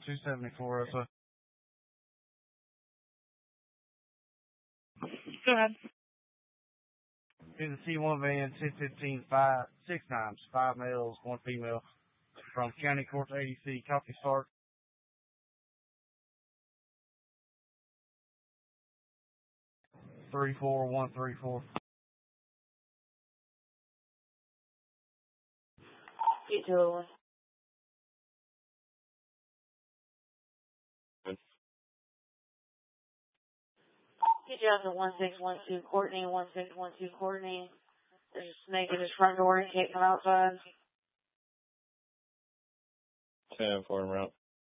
274 also. Go ahead. In the C1 van, 1015, 6 times, 5 males, 1 female, from County Court to ADC. Copy start. 34134. Get to it. Get you out to 1612 Courtney, 1612 Courtney. There's a snake in his front door. You can't come outside. 10 for him route.